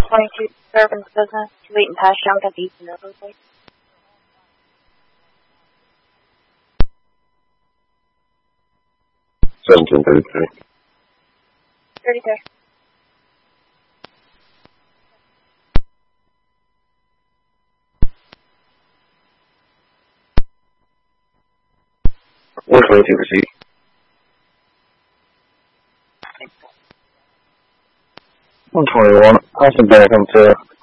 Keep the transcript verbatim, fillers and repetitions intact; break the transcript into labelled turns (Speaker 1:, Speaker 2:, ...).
Speaker 1: twenty-two, Urban's business, two eight and pass jump at the East Nova, please.
Speaker 2: seventeen thirty-three.
Speaker 1: thirty-three.
Speaker 2: one twenty-two received. one twenty-one, passing back onto